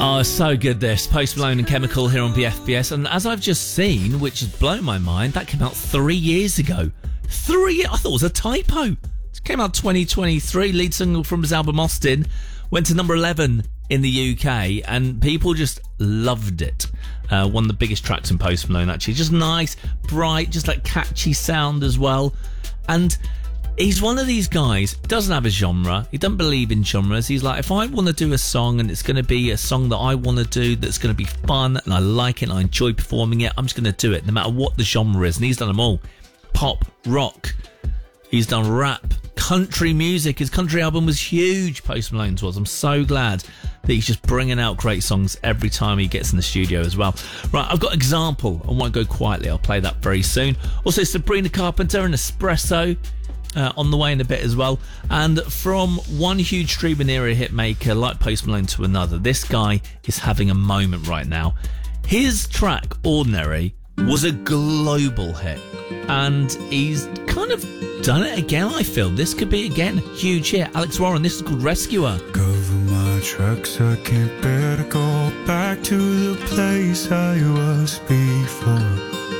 Oh, so good this. Post Malone and Chemical here on BFBS. And as I've just seen, which has blown my mind, that came out 3 years ago. I thought it was a typo. It came out 2023, lead single from his album Austin. Went to number 11 in the UK and people just loved it. One of the biggest tracks in Post Malone, actually. Just nice, bright, just like catchy sound as well. And he's one of these guys, doesn't have a genre. He doesn't believe in genres. He's like, if I want to do a song and it's going to be a song that I want to do that's going to be fun and I like it and I enjoy performing it, I'm just going to do it no matter what the genre is. And he's done them all. Pop, rock. He's done rap, country music. His country album was huge, Post Malone's was. I'm so glad that he's just bringing out great songs every time he gets in the studio as well. Right, I've got Example. I won't go quietly. I'll play that very soon. Also, Sabrina Carpenter and Espresso on the way in a bit as well. And from one huge streaming era hit maker like Post Malone to another, this guy is having a moment right now. His track, Ordinary, was a global hit. And he's kind of done it again, I feel. This could be, again, huge hit. Alex Warren, this is called Rescuer. Cover my tracks, I can't bear to go back to the place I was before.